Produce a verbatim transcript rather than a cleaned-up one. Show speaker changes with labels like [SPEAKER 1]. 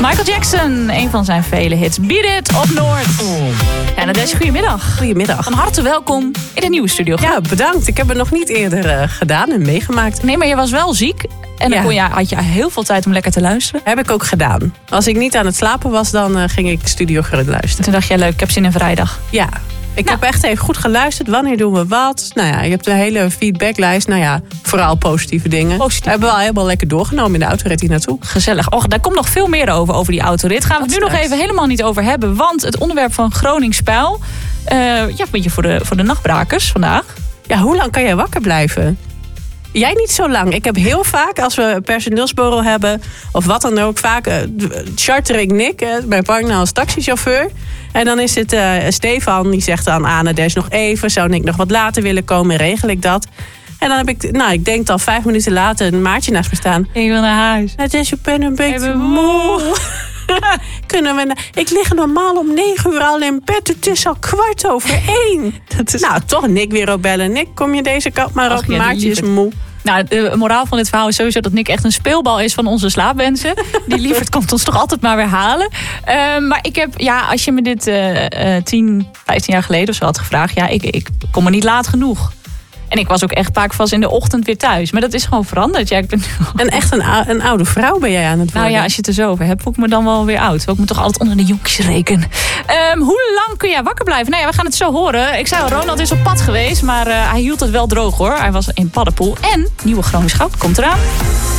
[SPEAKER 1] Michael Jackson, een van zijn vele hits. Beat It op Noord. Ja, dat is goedemiddag.
[SPEAKER 2] Goedemiddag.
[SPEAKER 1] Van harte welkom in de nieuwe studio.
[SPEAKER 2] Ja, bedankt. Ik heb het nog niet eerder uh, gedaan en meegemaakt.
[SPEAKER 1] Nee, maar je was wel ziek. En dan
[SPEAKER 2] ja.
[SPEAKER 1] kon je, had je heel veel tijd om lekker te luisteren.
[SPEAKER 2] Heb ik ook gedaan. Als ik niet aan het slapen was, dan uh, ging ik Studio Grut luisteren.
[SPEAKER 1] Toen dacht je, leuk, ik heb zin in vrijdag.
[SPEAKER 2] Ja. Ik
[SPEAKER 1] nou.
[SPEAKER 2] heb echt even goed geluisterd. Wanneer doen we wat? Nou ja, je hebt een hele feedbacklijst. Nou ja, vooral positieve dingen.
[SPEAKER 1] Positief.
[SPEAKER 2] Hebben we al helemaal lekker doorgenomen in de autorit hier naartoe.
[SPEAKER 1] Gezellig. Och, daar komt nog veel meer over, over die autorit. Gaan we het nu nog even helemaal niet over hebben. Want het onderwerp van Groningen Spijl... Uh, ja, een beetje voor de, voor de nachtbrakers vandaag.
[SPEAKER 2] Ja, hoe lang kan jij wakker blijven? Jij niet zo lang. Ik heb heel vaak, als we een personeelsbureau hebben... of wat dan ook, vaak uh, charter ik Nick, uh, mijn partner als taxichauffeur. En dan is het uh, Stefan, die zegt dan... Anne, des nog even, zou Nick nog wat later willen komen? Regel ik dat? En dan heb ik, nou, ik denk al vijf minuten later... een maatje naast me staan.
[SPEAKER 1] Ik wil naar huis.
[SPEAKER 2] Het is, ik ben een beetje
[SPEAKER 1] ben
[SPEAKER 2] moe. Kunnen we na- ik lig normaal om negen uur al in bed. Het is al kwart over één. Dat is... Nou, toch Nick weer opbellen. Nick, kom je deze kant maar op?
[SPEAKER 1] Ach, ja,
[SPEAKER 2] Maatje is moe.
[SPEAKER 1] Nou, de moraal van dit verhaal is sowieso dat Nick echt een speelbal is van onze slaapwensen. Die lieverd komt ons toch altijd maar weer halen. Uh, maar ik heb, ja, als je me dit uh, uh, tien, vijftien jaar geleden of zo had gevraagd... ja, ik, ik kom er niet laat genoeg. En ik was ook echt vaak vast in de ochtend weer thuis. Maar dat is gewoon veranderd. Ja, ik ben...
[SPEAKER 2] En echt een, een oude vrouw ben jij aan het worden.
[SPEAKER 1] Nou ja, als je het er zo over hebt, voel ik me dan wel weer oud. Wil ik me toch altijd onder de jonkies rekenen. Um, hoe lang kun jij wakker blijven? Nou ja, we gaan het zo horen. Ik zei al, Ronald is op pad geweest, maar uh, hij hield het wel droog hoor. Hij was in Paddenpoel. En nieuwe Gronings Goud komt eraan.